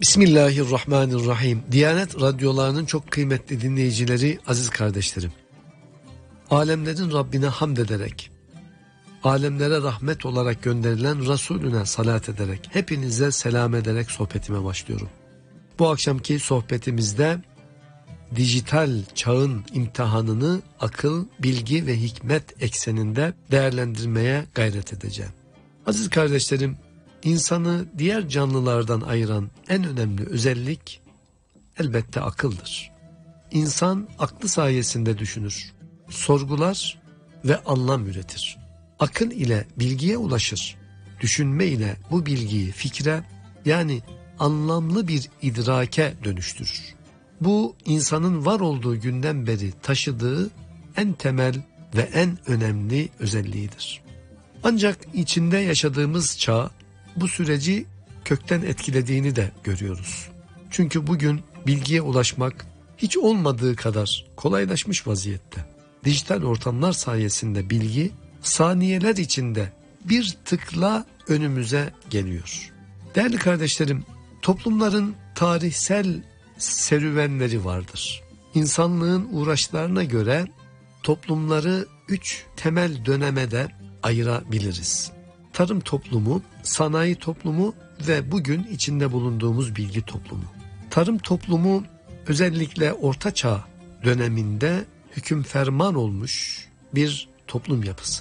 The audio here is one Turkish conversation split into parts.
Bismillahirrahmanirrahim. Diyanet radyolarının çok kıymetli dinleyicileri, aziz kardeşlerim. Alemlerin Rabbine hamd ederek, alemlere rahmet olarak gönderilen Resulüne salat ederek, hepinize selam ederek sohbetime başlıyorum. Bu akşamki sohbetimizde dijital çağın imtihanını akıl, bilgi ve hikmet ekseninde değerlendirmeye gayret edeceğim. Aziz kardeşlerim, İnsanı diğer canlılardan ayıran en önemli özellik elbette akıldır. İnsan aklı sayesinde düşünür, sorgular ve anlam üretir. Akıl ile bilgiye ulaşır. Düşünme ile bu bilgiyi fikre, yani anlamlı bir idrake dönüştürür. Bu insanın var olduğu günden beri taşıdığı en temel ve en önemli özelliğidir. Ancak içinde yaşadığımız çağ bu süreci kökten etkilediğini de görüyoruz. Çünkü bugün bilgiye ulaşmak hiç olmadığı kadar kolaylaşmış vaziyette. Dijital ortamlar sayesinde bilgi saniyeler içinde bir tıkla önümüze geliyor. Değerli kardeşlerim, toplumların tarihsel serüvenleri vardır. İnsanlığın uğraşlarına göre toplumları 3 temel döneme de ayırabiliriz. Tarım toplumu, sanayi toplumu ve bugün içinde bulunduğumuz bilgi toplumu. Tarım toplumu özellikle Orta Çağ döneminde hüküm ferman olmuş bir toplum yapısı.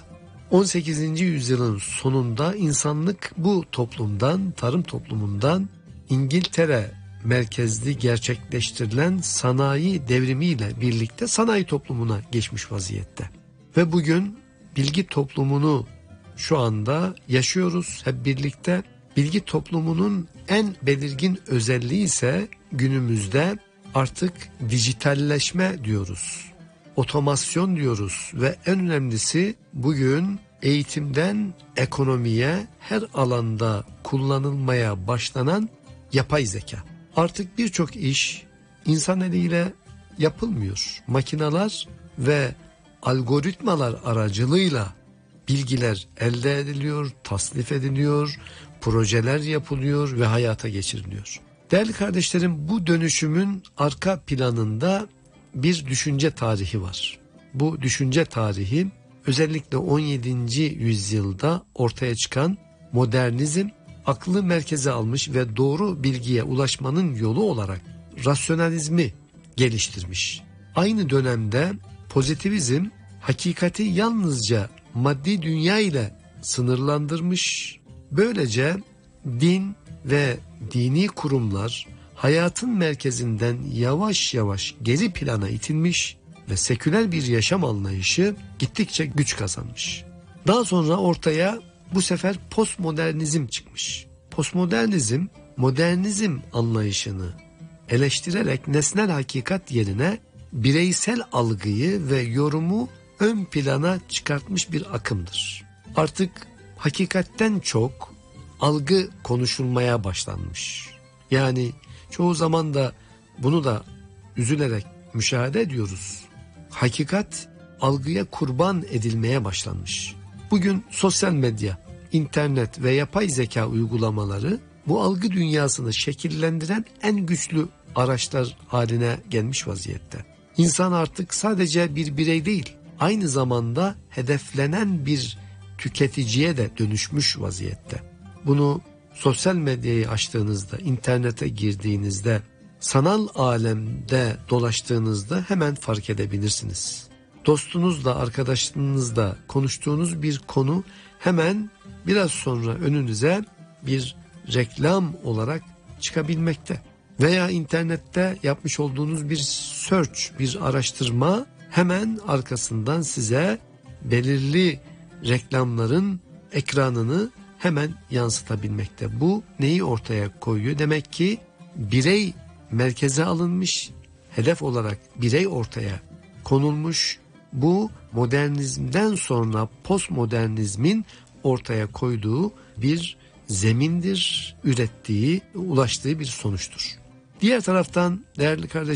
18. yüzyılın sonunda insanlık bu toplumdan, tarım toplumundan İngiltere merkezli gerçekleştirilen sanayi devrimiyle birlikte sanayi toplumuna geçmiş vaziyette. Ve bugün bilgi toplumunu şu anda yaşıyoruz hep birlikte. Bilgi toplumunun en belirgin özelliği ise günümüzde artık dijitalleşme diyoruz. Otomasyon diyoruz ve en önemlisi bugün eğitimden ekonomiye her alanda kullanılmaya başlanan yapay zeka. Artık birçok iş insan eliyle yapılmıyor. Makineler ve algoritmalar aracılığıyla bilgiler elde ediliyor, tasnif ediliyor, projeler yapılıyor ve hayata geçiriliyor. Değerli kardeşlerim, bu dönüşümün arka planında bir düşünce tarihi var. Bu düşünce tarihi özellikle 17. yüzyılda ortaya çıkan modernizm, aklı merkeze almış ve doğru bilgiye ulaşmanın yolu olarak rasyonalizmi geliştirmiş. Aynı dönemde pozitivizm hakikati yalnızca maddi dünya ile sınırlandırmış. Böylece din ve dini kurumlar hayatın merkezinden yavaş yavaş geri plana itilmiş ve seküler bir yaşam anlayışı gittikçe güç kazanmış. Daha sonra ortaya bu sefer postmodernizm çıkmış. Postmodernizm, modernizm anlayışını eleştirerek nesnel hakikat yerine bireysel algıyı ve yorumu ön plana çıkartmış bir akımdır. Artık hakikatten çok algı konuşulmaya başlanmış. Yani çoğu zaman da bunu da üzülerek müşahede ediyoruz. Hakikat algıya kurban edilmeye başlanmış. Bugün sosyal medya, internet ve yapay zeka uygulamaları bu algı dünyasını şekillendiren en güçlü araçlar haline gelmiş vaziyette. İnsan artık sadece bir birey değil, aynı zamanda hedeflenen bir tüketiciye de dönüşmüş vaziyette. Bunu sosyal medyayı açtığınızda, internete girdiğinizde, sanal alemde dolaştığınızda hemen fark edebilirsiniz. Dostunuzla, arkadaşınızla konuştuğunuz bir konu hemen biraz sonra önünüze bir reklam olarak çıkabilmekte. Veya internette yapmış olduğunuz bir search, bir araştırma hemen arkasından size belirli reklamların ekranını hemen yansıtabilmekte. Bu neyi ortaya koyuyor? Demek ki birey merkeze alınmış, hedef olarak birey ortaya konulmuş. Bu modernizmden sonra postmodernizmin ortaya koyduğu bir zemindir, ürettiği, ulaştığı bir sonuçtur. Diğer taraftan değerli kardeşlerim,